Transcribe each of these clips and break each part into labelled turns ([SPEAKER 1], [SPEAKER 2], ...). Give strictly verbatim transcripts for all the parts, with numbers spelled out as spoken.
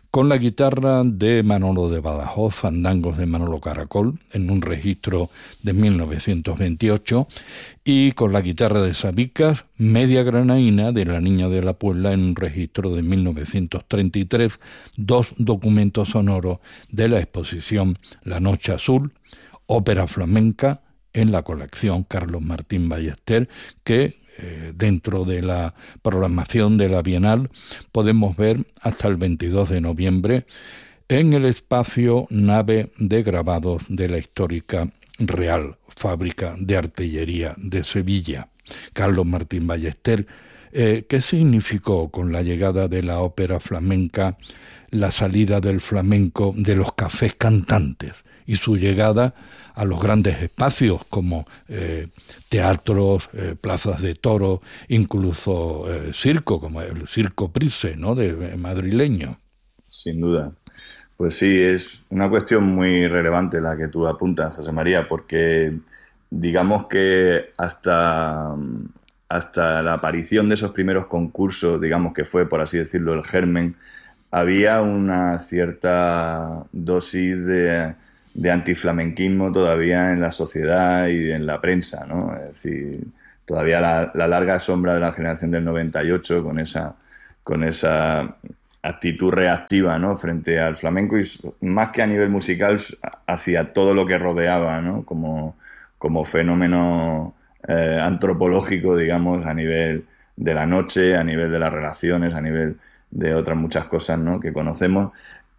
[SPEAKER 1] con la guitarra de Manolo de Badajoz, Fandangos de Manolo Caracol, en un registro de mil novecientos veintiocho, y con la guitarra de Sabicas, Media Granaína de La Niña de la Puebla, en un registro de mil novecientos treinta y tres, dos documentos sonoros de la exposición La Noche Azul, ópera flamenca, en la colección Carlos Martín Ballester, que eh, dentro de la programación de la Bienal podemos ver hasta el veintidós de noviembre en el espacio Nave de Grabados de la histórica Real Fábrica de Artillería de Sevilla. Carlos Martín Ballester, eh, ¿qué significó con la llegada de la ópera flamenca la salida del flamenco de los cafés cantantes y su llegada a los grandes espacios como eh, teatros, eh, plazas de toros, incluso eh, circo, como el Circo Price, ¿no?, de, de madrileño?
[SPEAKER 2] Sin duda. Pues sí, es una cuestión muy relevante la que tú apuntas, José María, porque digamos que hasta, hasta la aparición de esos primeros concursos, digamos que fue, por así decirlo, el germen, había una cierta dosis de, de antiflamenquismo todavía en la sociedad y en la prensa, ¿no? Es decir, todavía la, la larga sombra de la generación del noventa y ocho con esa, con esa actitud reactiva, ¿no?, frente al flamenco, y más que a nivel musical, hacia todo lo que rodeaba, ¿no?, como, como fenómeno eh, antropológico, digamos, a nivel de la noche, a nivel de las relaciones, a nivel de otras muchas cosas, ¿no?, que conocemos.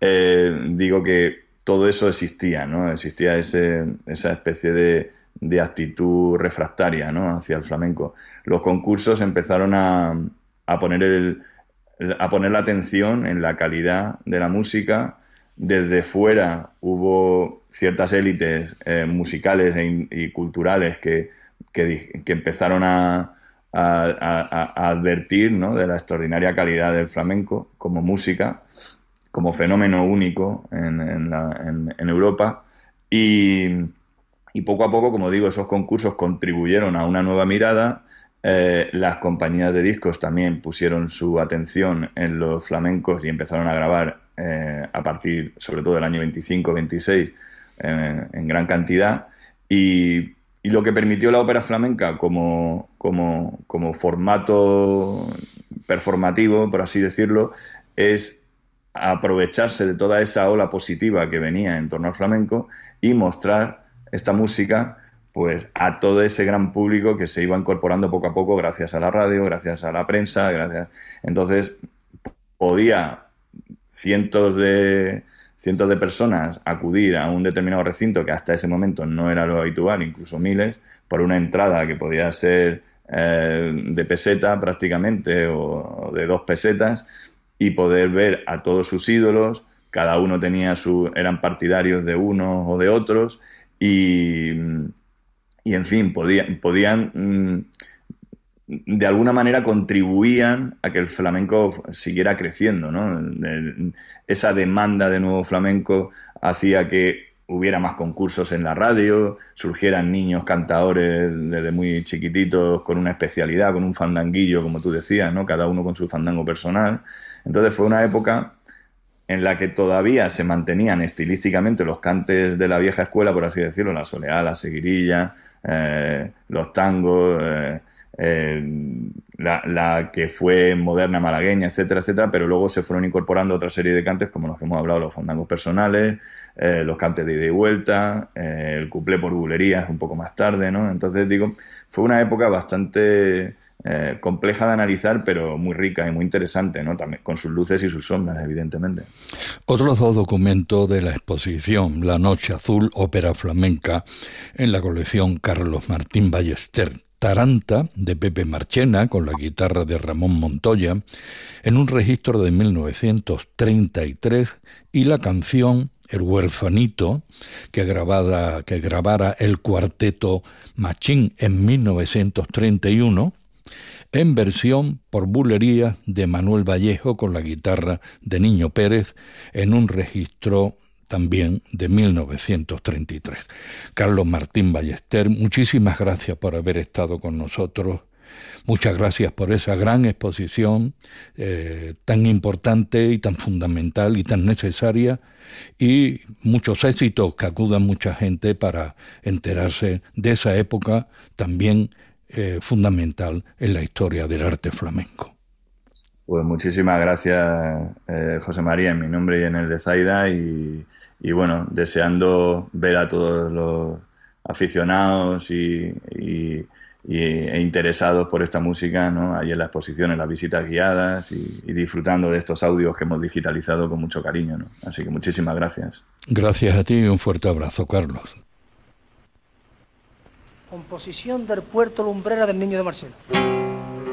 [SPEAKER 2] Eh, digo que todo eso existía, ¿no? Existía ese, esa especie de, de actitud refractaria, ¿no?, hacia el flamenco. Los concursos empezaron a, a poner el a poner la atención en la calidad de la música. Desde fuera hubo ciertas élites eh, musicales e, y culturales que, que, que empezaron a, a, a, a advertir, ¿no?, de la extraordinaria calidad del flamenco como música, como fenómeno único en, en, la, en, en Europa. Y, y poco a poco, como digo, esos concursos contribuyeron a una nueva mirada. Eh, las compañías de discos también pusieron su atención en los flamencos y empezaron a grabar eh, a partir, sobre todo, del año veinticinco veintiséis, eh, en gran cantidad. Y, y lo que permitió la ópera flamenca como, como, como formato performativo, por así decirlo, es aprovecharse de toda esa ola positiva que venía en torno al flamenco y mostrar esta música, pues, a todo ese gran público que se iba incorporando poco a poco gracias a la radio, gracias a la prensa, gracias. Entonces podía cientos de cientos de personas acudir a un determinado recinto que hasta ese momento no era lo habitual, incluso miles, por una entrada que podía ser eh, de peseta prácticamente o, o de dos pesetas, y poder ver a todos sus ídolos. Cada uno tenía su, eran partidarios de unos o de otros, y Y, en fin, podían, podían mmm, de alguna manera contribuían a que el flamenco siguiera creciendo, ¿no? Esa demanda de nuevo flamenco hacía que hubiera más concursos en la radio, surgieran niños cantadores desde muy chiquititos con una especialidad, con un fandanguillo, como tú decías, ¿no?, cada uno con su fandango personal. Entonces fue una época en la que todavía se mantenían estilísticamente los cantes de la vieja escuela, por así decirlo, la soleá, la seguirilla, eh, los tangos, eh, eh, la, la que fue moderna malagueña, etcétera, etcétera, pero luego se fueron incorporando otra serie de cantes, como los que hemos hablado, los fandangos personales, eh, los cantes de ida y vuelta, eh, el cuplé por bulerías un poco más tarde, ¿no? Entonces, digo, fue una época bastante Eh, compleja de analizar, pero muy rica y muy interesante, ¿no?, también con sus luces y sus sombras, evidentemente.
[SPEAKER 1] Otros dos documentos de la exposición La Noche Azul, ópera flamenca, en la colección Carlos Martín Ballester: Taranta, de Pepe Marchena, con la guitarra de Ramón Montoya, en un registro de mil novecientos treinta y tres, y la canción El Huerfanito, que, grabada, que grabara el cuarteto Machín en mil novecientos treinta y uno, en versión por bulería de Manuel Vallejo, con la guitarra de Niño Pérez, en un registro también de mil novecientos treinta y tres. Carlos Martín Ballester, muchísimas gracias por haber estado con nosotros Muchas gracias por esa gran exposición eh, tan importante y tan fundamental y tan necesaria, y muchos éxitos, que acuda mucha gente para enterarse de esa época también eh, fundamental en la historia del arte flamenco.
[SPEAKER 2] Pues muchísimas gracias, eh, José María, en mi nombre y en el de Zaida, y, y bueno, deseando ver a todos los aficionados y, y, y e interesados por esta música, ¿no?, ahí en la exposición, en las visitas guiadas, y, y disfrutando de estos audios que hemos digitalizado con mucho cariño, ¿no? Así que muchísimas gracias.
[SPEAKER 1] Gracias a ti y un fuerte abrazo, Carlos.
[SPEAKER 3] Composición del Puerto Lumbrera del Niño de Marcelo.